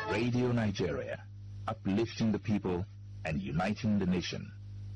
Radio Nigeria, uplifting the people and uniting the nation.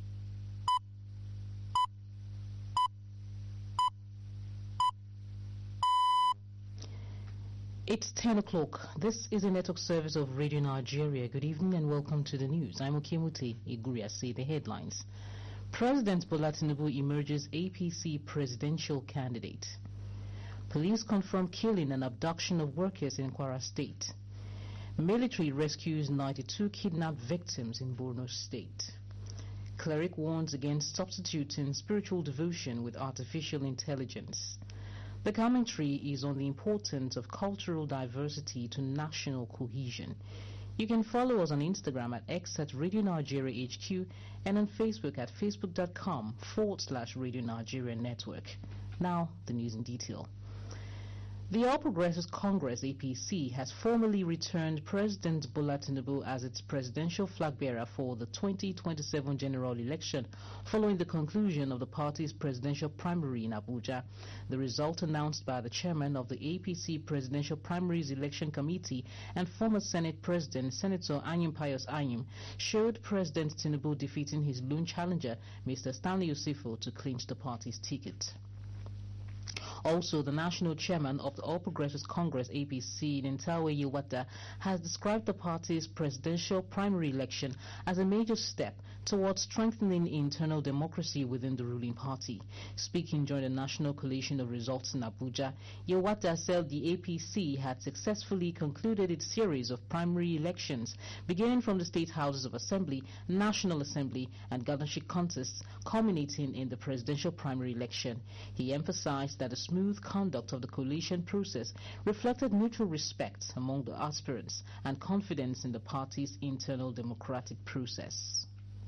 It's 10 o'clock. This is a network service of Radio Nigeria. Good evening and welcome to the news. I'm Okemuti Iguria. Say the headlines. President Bola Tinubu emerges APC presidential candidate. Police confirm killing and abduction of workers in Kwara State. Military rescues 92 kidnapped victims in Borno State. Cleric warns against substituting spiritual devotion with artificial intelligence. The commentary is on the importance of cultural diversity to national cohesion. You can follow us on Instagram at X at Radio Nigeria HQ and on Facebook at facebook.com/Radio Nigeria Network. Now, the news in detail. The All Progressives Congress APC has formally returned President Bola Tinubu as its presidential flag bearer for the 2027 general election following the conclusion of the party's presidential primary in Abuja. The result announced by the chairman of the APC Presidential Primaries Election Committee and former Senate President Senator Anyim Pius Anyim showed President Tinubu defeating his lone challenger, Mr. Stanley Osifo, to clinch the party's ticket. Also, the national chairman of the All Progressives Congress APC, Nintawe Yewata, has described the party's presidential primary election as a major step towards strengthening internal democracy within the ruling party. Speaking during the national collation of results in Abuja, Yewata said the APC had successfully concluded its series of primary elections, beginning from the state houses of assembly, national assembly, and governorship contests, culminating in the presidential primary election. He emphasized that the smooth conduct of the coalition process reflected mutual respect among the aspirants and confidence in the party's internal democratic process.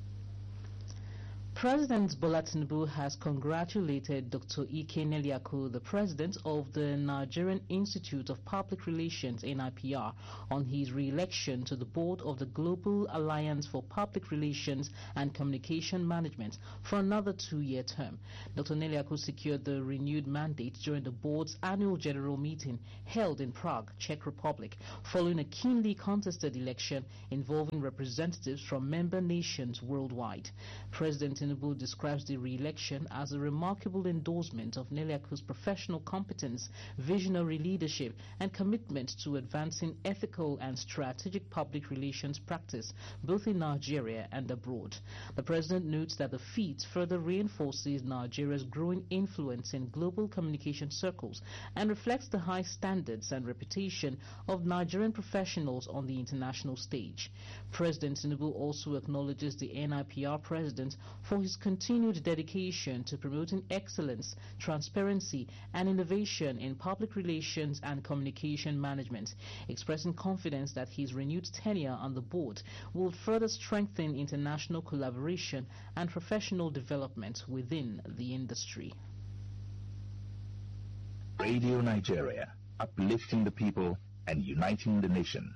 President Bola Tinubu has congratulated Dr. Ike Neliaku, the president of the Nigerian Institute of Public Relations (NIPR), on his re-election to the board of the Global Alliance for Public Relations and Communication Management for another 2-year term. Dr. Neliaku secured the renewed mandate during the board's annual general meeting held in Prague, Czech Republic, following a keenly contested election involving representatives from member nations worldwide. President Tinubu describes the re-election as a remarkable endorsement of Neliaku's professional competence, visionary leadership, and commitment to advancing ethical and strategic public relations practice both in Nigeria and abroad. The president notes that the feat further reinforces Nigeria's growing influence in global communication circles and reflects the high standards and reputation of Nigerian professionals on the international stage. President Tinubu also acknowledges the NIPR president for his continued dedication to promoting excellence, transparency, and innovation in public relations and communication management, expressing confidence that his renewed tenure on the board will further strengthen international collaboration and professional development within the industry. Radio Nigeria, uplifting the people and uniting the nation.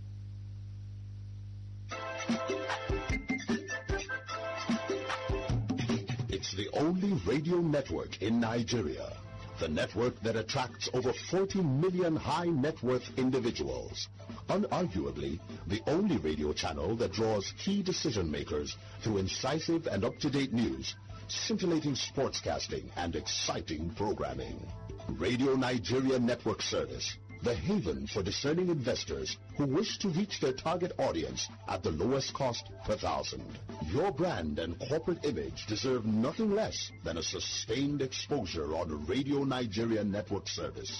It's the only radio network in Nigeria. The network that attracts over 40 million high net worth individuals. Unarguably, the only radio channel that draws key decision makers through incisive and up-to-date news, scintillating sportscasting, and exciting programming. Radio Nigeria Network Service, the haven for discerning investors who wish to reach their target audience at the lowest cost per thousand. Your brand and corporate image deserve nothing less than a sustained exposure on Radio Nigeria Network Service.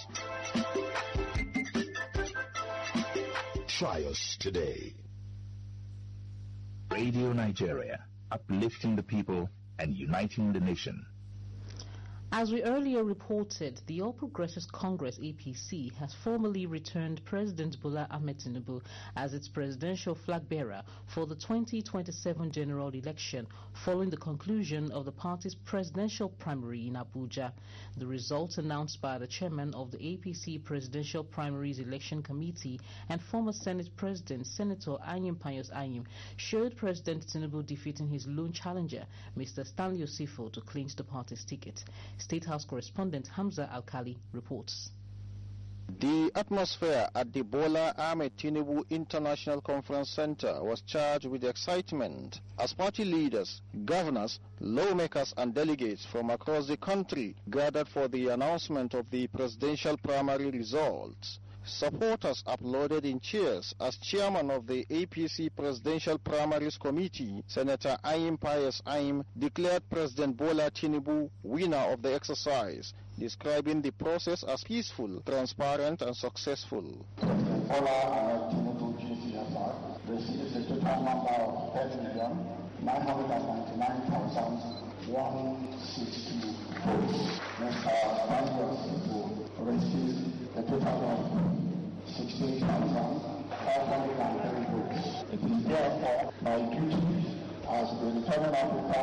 Try us today. Radio Nigeria, uplifting the people and uniting the nation. As we earlier reported, the All Progressives Congress APC has formally returned President Bola Ahmed Tinubu as its presidential flag bearer for the 2027 general election following the conclusion of the party's presidential primary in Abuja. The results announced by the chairman of the APC Presidential Primaries Election Committee and former Senate President Senator Anyim Pius Anyim showed President Tinubu defeating his lone challenger, Mr. Stanley Osifo, to clinch the party's ticket. State House correspondent Hamza Alkali reports. The atmosphere at the Bola Ahmed Tinubu International Conference Center was charged with excitement as party leaders, governors, lawmakers and delegates from across the country gathered for the announcement of the presidential primary results. Supporters applauded in cheers as chairman of the APC Presidential Primaries Committee, Senator Ayim Pius Ayim, declared President Bola Tinubu winner of the exercise, describing the process as peaceful, transparent and successful. President Bola Ahmed Tinubu GCFR receives a total number of 10,999,162 votes. Mr. Banjo receives a total of 16,503 votes. It is therefore my duty as the returning officer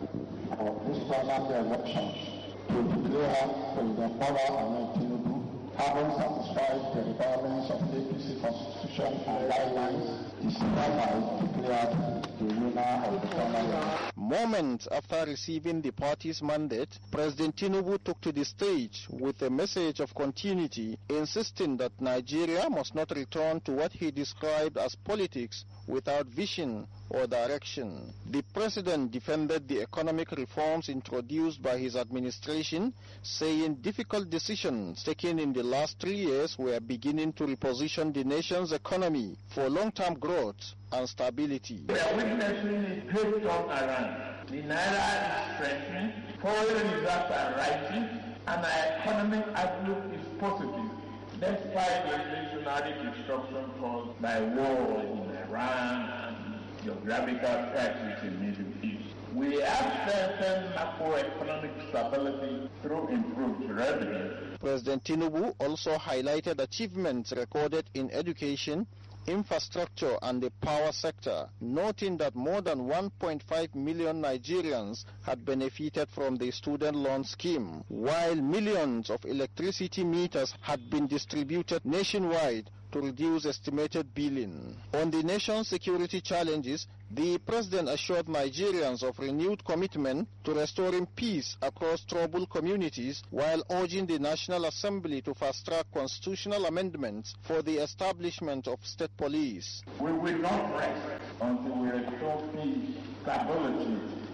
of this primary election to declare President Bola Ahmed Tinubu, having satisfied the requirements of the APC Constitution and guidelines, is hereby declared the winner of the primary. Moments after receiving the party's mandate, President Tinubu took to the stage with a message of continuity, insisting that Nigeria must not return to what he described as politics without vision or direction. The president defended the economic reforms introduced by his administration, saying difficult decisions taken in the last 3 years were beginning to reposition the nation's economy for long-term growth and stability. We are witnessing a great turnaround. The naira is strengthening, foreign reserves are rising, and our economic outlook is positive, despite the inflationary disruption caused by war in Iran and geographical crisis in the Middle East. We have strengthened macroeconomic stability through improved revenue. President Tinubu also highlighted achievements recorded in education, infrastructure and the power sector, noting that more than 1.5 million Nigerians had benefited from the student loan scheme, while millions of electricity meters had been distributed nationwide to reduce estimated billing. On the nation's security challenges, the president assured Nigerians of renewed commitment to restoring peace across troubled communities while urging the National Assembly to fast-track constitutional amendments for the establishment of state police. We will not rest until we restore peace, stability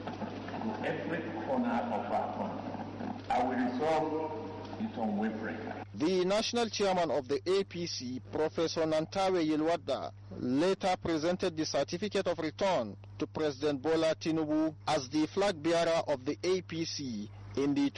to every corner of our country. Our resolve is unwavering. The national chairman of the APC, Professor Nantawe Yilwada, later presented the certificate of return to President Bola Tinubu as the flag bearer of the APC in the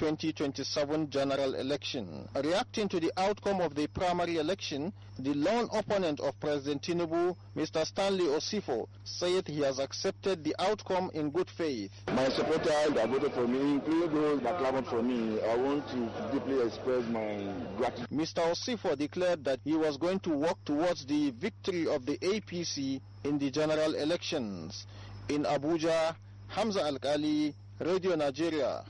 2027 general election. Reacting to the outcome of the primary election, the lone opponent of President Tinubu, Mr. Stanley Osifo, said he has accepted the outcome in good faith. My supporters that voted for me, including those that clamored for me, I want to deeply express my gratitude. Mr. Osifo declared that he was going to work towards the victory of the APC in the general elections. In Abuja, Hamza Alkali, Radio Nigeria.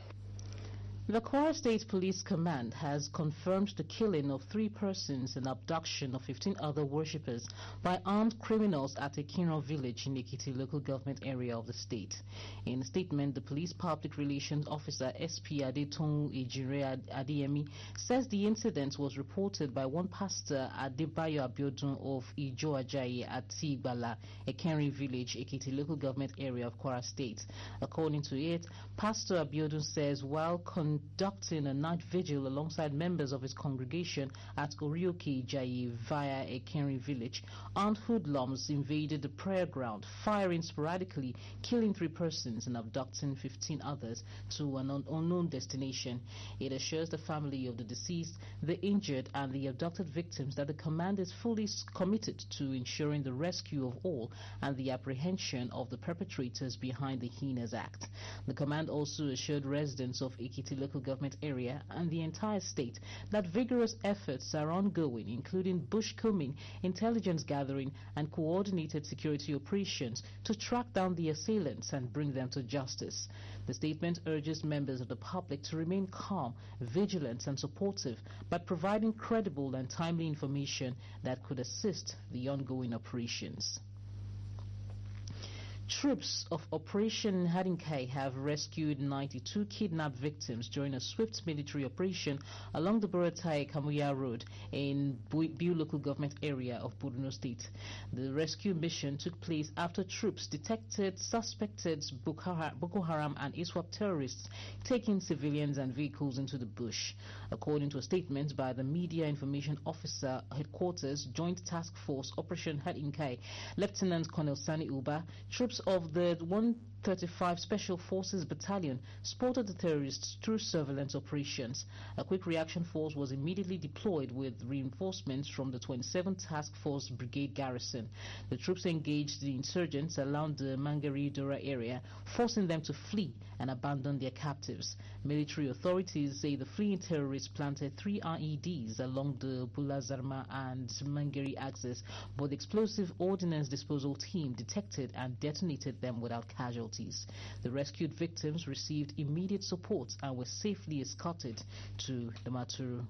The Kwara State Police Command has confirmed the killing of 3 persons and abduction of 15 other worshippers by armed criminals at a Kinron village in Ekiti local government area of the state. In a statement, the police public relations officer SP Adetonu Ejire Adeyemi says the incident was reported by one pastor Adebayo Abiodun of Ijo Ajayi at Tigbala, a Kinron village, Ekiti local government area of Kwara State. According to it, Pastor Abiodun says while conducting a night vigil alongside members of his congregation at Orioke Ijayi via a Kenri village, armed hoodlums invaded the prayer ground, firing sporadically, killing 3 persons and abducting 15 others to an unknown destination. It assures the family of the deceased, the injured and the abducted victims that the command is fully committed to ensuring the rescue of all and the apprehension of the perpetrators behind the heinous act. The command also assured residents of Ekiti local government area and the entire state that vigorous efforts are ongoing, including bushcombing, intelligence gathering and coordinated security operations to track down the assailants and bring them to justice. The statement urges members of the public to remain calm, vigilant and supportive by providing credible and timely information that could assist the ongoing operations. Troops of Operation Hadinkai have rescued 92 kidnapped victims during a swift military operation along the Buratai-Kamuya Road in Biu local government area of Borno State. The rescue mission took place after troops detected suspected Boko Haram and ISWAP terrorists taking civilians and vehicles into the bush. According to a statement by the Media Information Officer Headquarters Joint Task Force Operation Hadinkai, Lieutenant Colonel Sani Uba, troops of the 135 Special Forces Battalion spotted the terrorists through surveillance operations. A quick reaction force was immediately deployed with reinforcements from the 27th Task Force Brigade Garrison. The troops engaged the insurgents around the Mangari-Dora area, forcing them to flee and abandon their captives. Military authorities say the fleeing terrorists planted 3 IEDs along the Bulazarma and Mangari axis, but the explosive ordnance disposal team detected and detonated them without casualties. The rescued victims received immediate support and were safely escorted to the Maturu.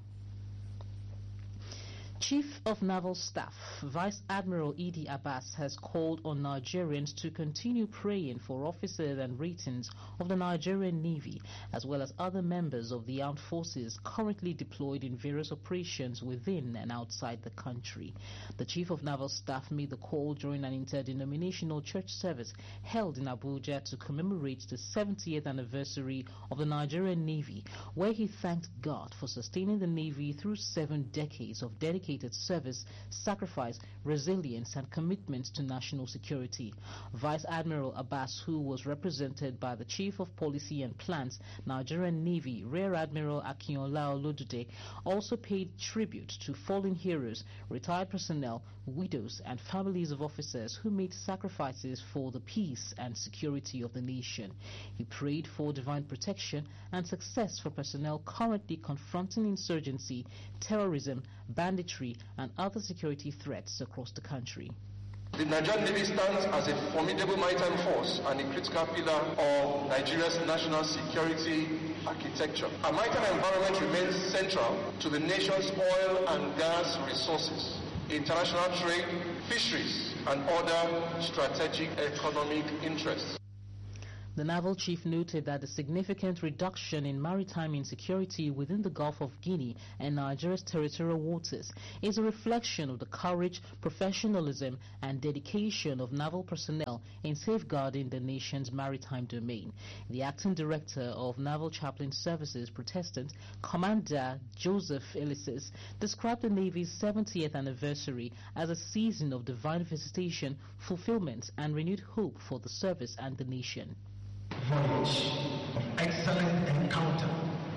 Chief of Naval Staff Vice Admiral Idi Abbas has called on Nigerians to continue praying for officers and ratings of the Nigerian Navy as well as other members of the armed forces currently deployed in various operations within and outside the country. The Chief of Naval Staff made the call during an interdenominational church service held in Abuja to commemorate the 70th anniversary of the Nigerian Navy, where he thanked God for sustaining the Navy through 7 decades of dedicated service, sacrifice, resilience, and commitment to national security. Vice Admiral Abbas, who was represented by the Chief of Policy and Plans, Nigerian Navy, Rear Admiral Akinola Olodude, also paid tribute to fallen heroes, retired personnel, widows, and families of officers who made sacrifices for the peace and security of the nation. He prayed for divine protection and success for personnel currently confronting insurgency, terrorism, banditry, and other security threats across the country. The Nigerian Navy stands as a formidable maritime force and a critical pillar of Nigeria's national security architecture. Our maritime environment remains central to the nation's oil and gas resources, international trade, fisheries, and other strategic economic interests. The naval chief noted that the significant reduction in maritime insecurity within the Gulf of Guinea and Nigeria's territorial waters is a reflection of the courage, professionalism, and dedication of naval personnel in safeguarding the nation's maritime domain. The acting director of Naval Chaplain Services Protestant, Commander Joseph Elisis, described the Navy's 70th anniversary as a season of divine visitation, fulfillment, and renewed hope for the service and the nation. Voyage of excellent encounter,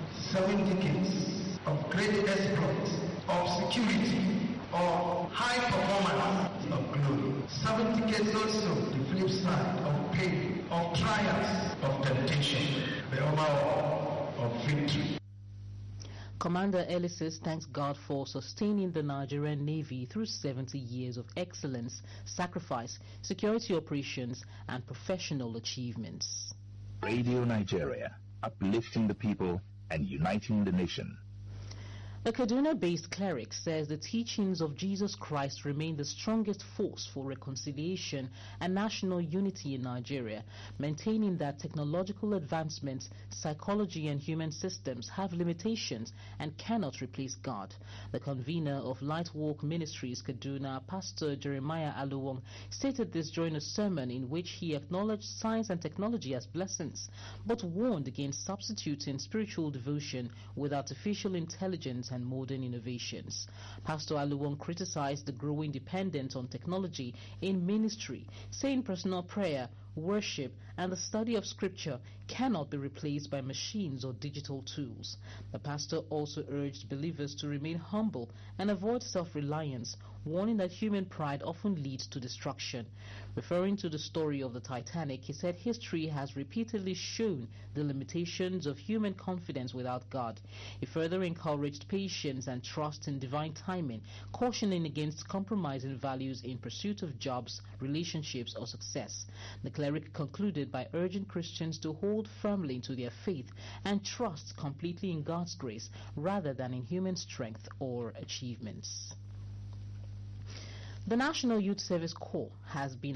7 decades of great exploit, of security, of high performance, of glory. 7 decades also the flip side of pain, of trials, of temptation, the overall of victory. Commander Elisis thanks God for sustaining the Nigerian Navy through 70 years of excellence, sacrifice, security operations, and professional achievements. Radio Nigeria, uplifting the people and uniting the nation. The Kaduna-based cleric says the teachings of Jesus Christ remain the strongest force for reconciliation and national unity in Nigeria, maintaining that technological advancements, psychology, and human systems have limitations and cannot replace God. The convener of Lightwalk Ministries Kaduna, Pastor Jeremiah Aluwong, stated this during a sermon in which he acknowledged science and technology as blessings, but warned against substituting spiritual devotion with artificial intelligence and modern innovations. Pastor Aluwong criticized the growing dependence on technology in ministry, saying personal prayer, worship, and the study of scripture cannot be replaced by machines or digital tools. The pastor also urged believers to remain humble and avoid self-reliance, warning that human pride often leads to destruction. Referring to the story of the Titanic, he said history has repeatedly shown the limitations of human confidence without God. He further encouraged patience and trust in divine timing, cautioning against compromising values in pursuit of jobs, relationships, or success. The cleric concluded by urging Christians to hold firmly to their faith and trust completely in God's grace rather than in human strength or achievements. The National Youth Service Corps has been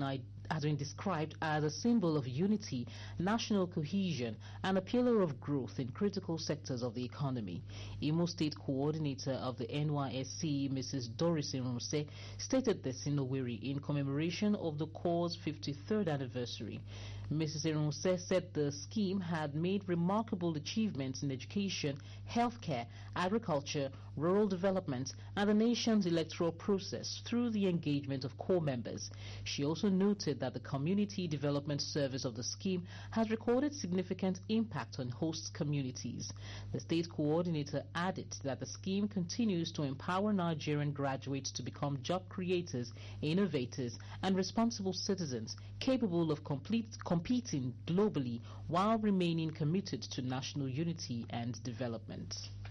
has been described as a symbol of unity, national cohesion, and a pillar of growth in critical sectors of the economy. Imo State Coordinator of the NYSC, Mrs. Doris Irunse, stated this in Owerri in commemoration of the Corps' 53rd anniversary. Mrs. Irunse said the scheme had made remarkable achievements in education, healthcare, agriculture, rural development, and the nation's electoral process through the engagement of core members. She also noted that the Community Development Service of the scheme has recorded significant impact on host communities. The state coordinator added that the scheme continues to empower Nigerian graduates to become job creators, innovators, and responsible citizens capable of competing globally while remaining committed to national unity and development.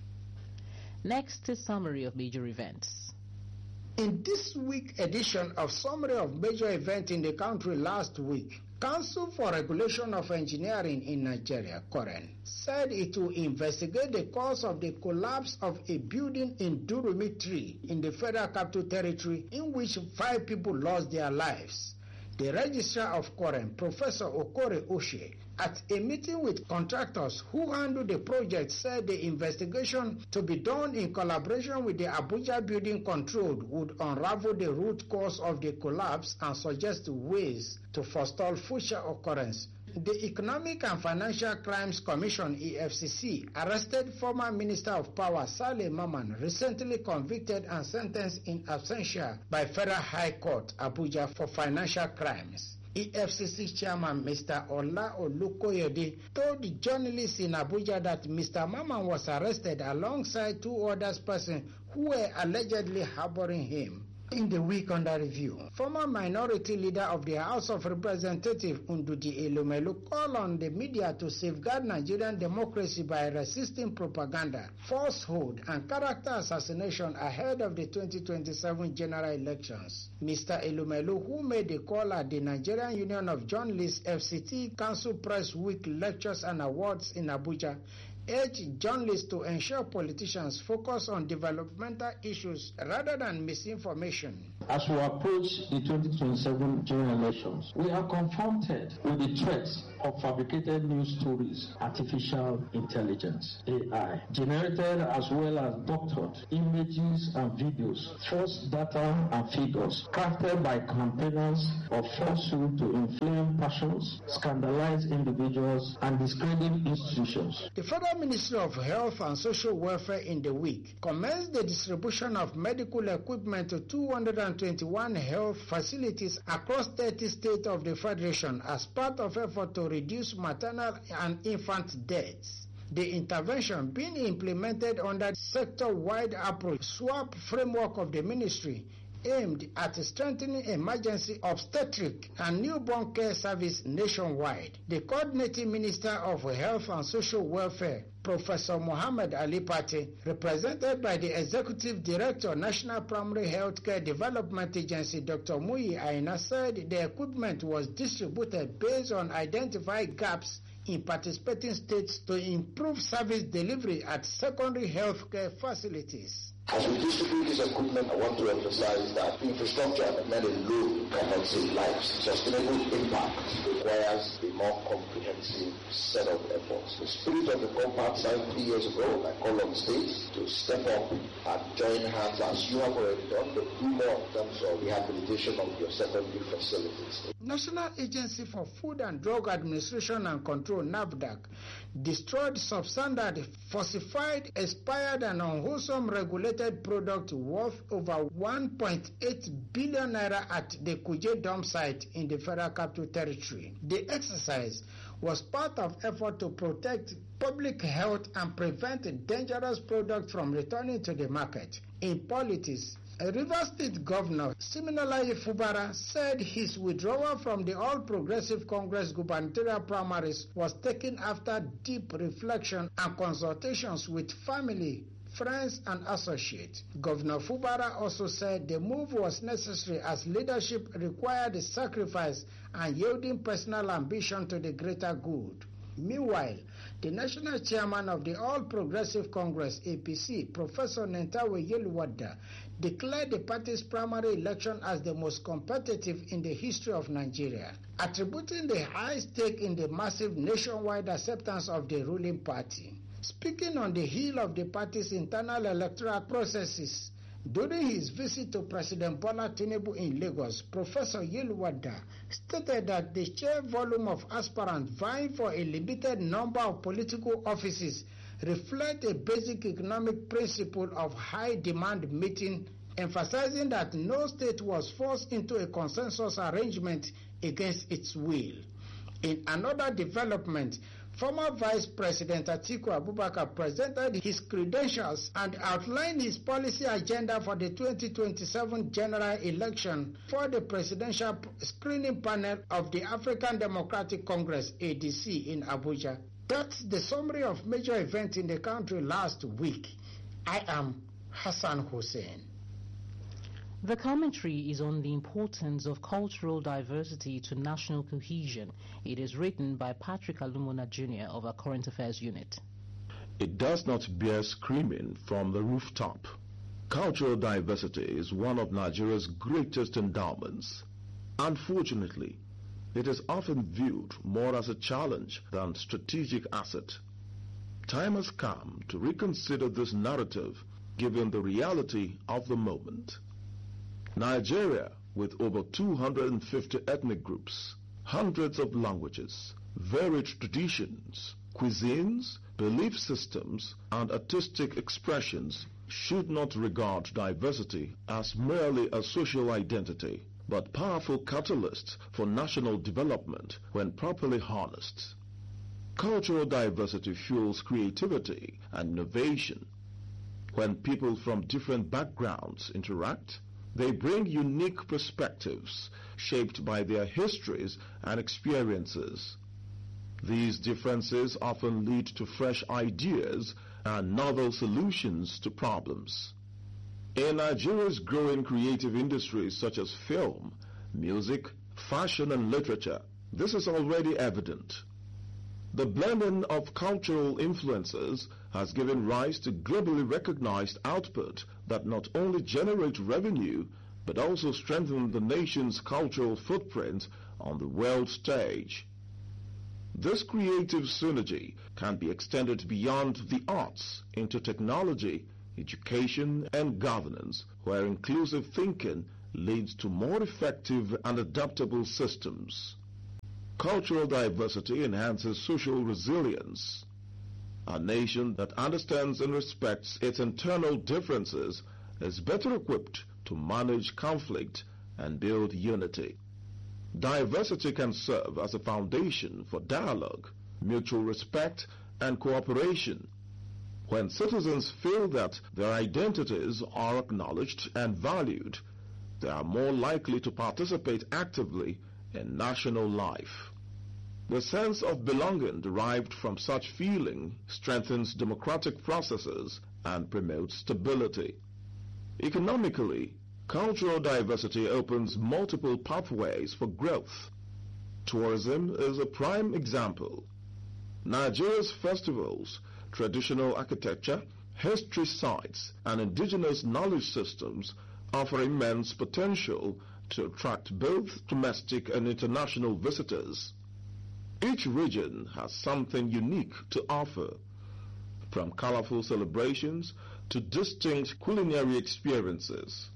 Next is summary of major events. In this week's edition of Summary of Major Events in the country last week, Council for Regulation of Engineering in Nigeria, COREN, said it will investigate the cause of the collapse of a building in Durumi 3 in the Federal Capital Territory in which 5 people lost their lives. The registrar of COREN, Professor Okore Oshe, at a meeting with contractors who handle the project, said the investigation to be done in collaboration with the Abuja Building Control would unravel the root cause of the collapse and suggest ways to forestall future occurrence. The Economic and Financial Crimes Commission, EFCC, arrested former Minister of Power Saleh Maman, recently convicted and sentenced in absentia by Federal High Court, Abuja, for financial crimes. EFCC Chairman Mr. Ola Olukoyede told the journalists in Abuja that Mr. Maman was arrested alongside 2 other persons who were allegedly harboring him. In the week under review, former minority leader of the House of Representatives Ndudi Elumelu called on the media to safeguard Nigerian democracy by resisting propaganda, falsehood, and character assassination ahead of the 2027 general elections. Mr. Elumelu, who made the call at the Nigerian Union of Journalists FCT Council Press Week Lectures and Awards in Abuja, urged journalists to ensure politicians focus on developmental issues rather than misinformation. As we approach the 2027 general elections, we are confronted with the threats of fabricated news stories, artificial intelligence, AI, generated as well as doctored images and videos, false data and figures, crafted by campaigners of falsehood to inflame passions, scandalize individuals, and discredit institutions. The Federal Ministry of Health and Social Welfare in the week commenced the distribution of medical equipment to 221 health facilities across 30 states of the Federation as part of effort to reduce maternal and infant deaths. The intervention being implemented under the sector-wide approach SWAP framework of the ministry aimed at strengthening emergency obstetric and newborn care service nationwide. The coordinating Minister of Health and Social Welfare, Professor Mohammed Ali Pate, represented by the Executive Director, National Primary Healthcare Development Agency, Dr. Muyi Aina, said the equipment was distributed based on identified gaps in participating states to improve service delivery at secondary healthcare facilities. As we distribute this equipment, I want to emphasize that infrastructure alone cannot save lives. Sustainable impact requires a more comprehensive set of efforts. The spirit of the compact signed 3 years ago, I call on states to step up and join hands, as you have already done, but do more in terms of rehabilitation of your secondary facilities. National Agency for Food and Drug Administration and Control, NAFDAC, destroyed substandard, falsified, expired, and unwholesome regulated product worth over 1.8 billion naira at the Kuje dump site in the Federal Capital Territory. The exercise was part of effort to protect public health and prevent dangerous products from returning to the market. In politics, a Rivers State Governor, Siminalayi Fubara, said his withdrawal from the All Progressive Congress gubernatorial primaries was taken after deep reflection and consultations with family, friends, and associates. Governor Fubara also said the move was necessary as leadership required sacrifice and yielding personal ambition to the greater good. Meanwhile, the national chairman of the All Progressive Congress, APC, Professor Nentawe Yeluwada, declared the party's primary election as the most competitive in the history of Nigeria, attributing the high stake in the massive nationwide acceptance of the ruling party. Speaking on the heel of the party's internal electoral processes, during his visit to President Bola Tinubu in Lagos, Professor Yelwada stated that the sheer volume of aspirants vying for a limited number of political offices reflect a basic economic principle of high demand meeting, emphasizing that no state was forced into a consensus arrangement against its will. In another development, former Vice President Atiku Abubakar presented his credentials and outlined his policy agenda for the 2027 general election for the presidential screening panel of the African Democratic Congress, ADC, in Abuja. That's the summary of major events in the country last week. I am Hassan Hussein. The commentary is on the importance of cultural diversity to national cohesion. It is written by Patrick Alumona Jr. of our Current Affairs Unit. It does not bear screaming from the rooftop. Cultural diversity is one of Nigeria's greatest endowments. Unfortunately, it is often viewed more as a challenge than strategic asset. Time has come to reconsider this narrative given the reality of the moment. Nigeria, with over 250 ethnic groups, hundreds of languages, varied traditions, cuisines, belief systems, and artistic expressions, should not regard diversity as merely a social identity, but powerful catalysts for national development when properly harnessed. Cultural diversity fuels creativity and innovation. When people from different backgrounds interact, they bring unique perspectives shaped by their histories and experiences. These differences often lead to fresh ideas and novel solutions to problems. In Nigeria's growing creative industries such as film, music, fashion, and literature, this is already evident. The blending of cultural influences has given rise to globally recognized output that not only generate revenue but also strengthen the nation's cultural footprint on the world stage. This creative synergy can be extended beyond the arts into technology, education, and governance, where inclusive thinking leads to more effective and adaptable systems. Cultural diversity enhances social resilience. A nation that understands and respects its internal differences is better equipped to manage conflict and build unity. Diversity can serve as a foundation for dialogue, mutual respect, and cooperation. When citizens feel that their identities are acknowledged and valued, they are more likely to participate actively in national life. The sense of belonging derived from such feeling strengthens democratic processes and promotes stability. Economically, cultural diversity opens multiple pathways for growth. Tourism is a prime example. Nigeria's festivals, traditional architecture, history sites, and indigenous knowledge systems offer immense potential to attract both domestic and international visitors. Each region has something unique to offer, from colorful celebrations to distinct culinary experiences.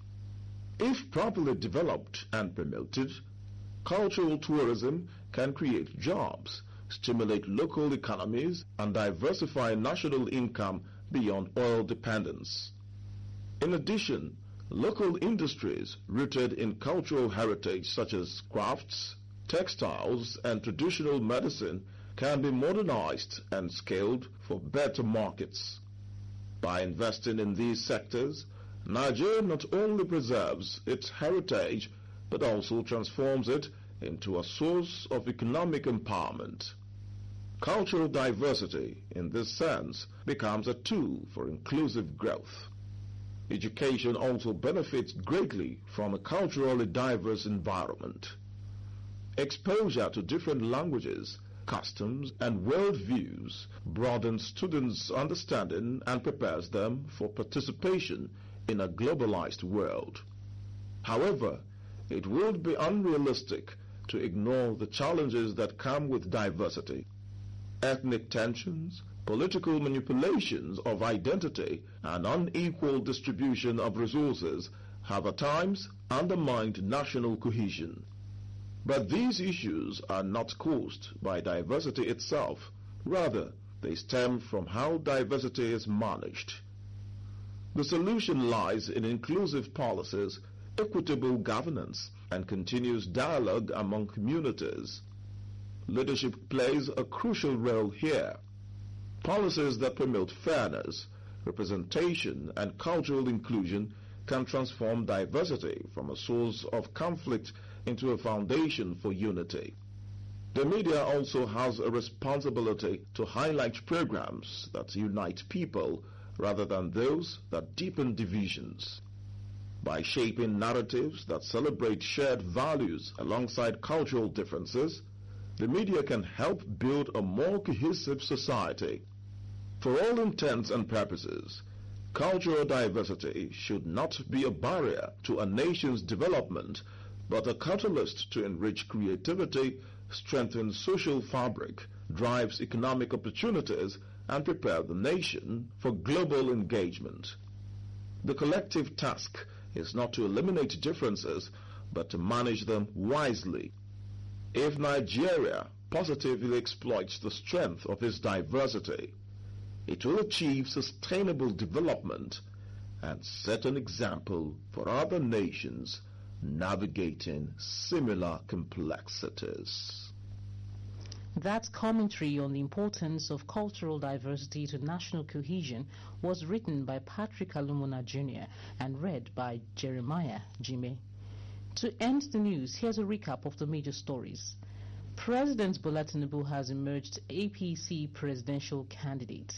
If properly developed and promoted, cultural tourism can create jobs, stimulate local economies, and diversify national income beyond oil dependence. In addition, local industries rooted in cultural heritage such as crafts, textiles, and traditional medicine can be modernized and scaled for better markets. By investing in these sectors, Nigeria not only preserves its heritage but also transforms it into a source of economic empowerment. Cultural diversity, in this sense, becomes a tool for inclusive growth. Education also benefits greatly from a culturally diverse environment. Exposure to different languages, customs, and worldviews broadens students' understanding and prepares them for participation in a globalized world. However, it would be unrealistic to ignore the challenges that come with diversity. Ethnic tensions, political manipulations of identity, and unequal distribution of resources have at times undermined national cohesion. But these issues are not caused by diversity itself. Rather, they stem from how diversity is managed. The solution lies in inclusive policies, equitable governance, and continuous dialogue among communities. Leadership plays a crucial role here. Policies that promote fairness, representation, and cultural inclusion can transform diversity from a source of conflict into a foundation for unity. The media also has a responsibility to highlight programs that unite people rather than those that deepen divisions. By shaping narratives that celebrate shared values alongside cultural differences, the media can help build a more cohesive society. For all intents and purposes, cultural diversity should not be a barrier to a nation's development, but a catalyst to enrich creativity, strengthen social fabric, drives economic opportunities, and prepare the nation for global engagement. The collective task is not to eliminate differences, but to manage them wisely. If Nigeria positively exploits the strength of its diversity, it will achieve sustainable development and set an example for other nations navigating similar complexities. That commentary on the importance of cultural diversity to national cohesion was written by Patrick Alumuna Jr. and read by Jeremiah Jime. To end the news, here's a recap of the major stories. President Bola Tinubu has emerged APC presidential candidate.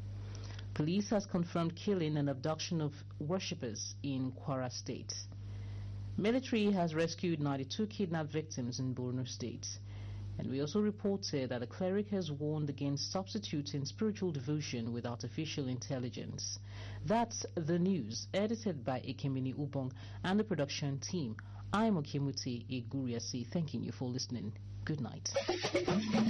Police has confirmed killing and abduction of worshippers in Kwara State. Military has rescued 92 kidnapped victims in Borno State. And we also reported that a cleric has warned against substituting spiritual devotion with artificial intelligence. That's the news, edited by Ekemini Ubong and the production team. I'm Okemuti Iguriasi, thanking you for listening. Good night.